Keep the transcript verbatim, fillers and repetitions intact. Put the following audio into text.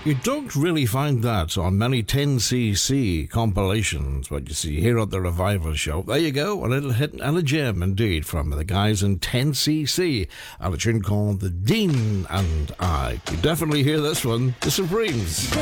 You don't really find that on many ten C C compilations, but you see here at the Revival Show. There you go, a little hit and a gem indeed from the guys in ten C C, and a tune called The Dean and I. You definitely hear this one, The Supremes.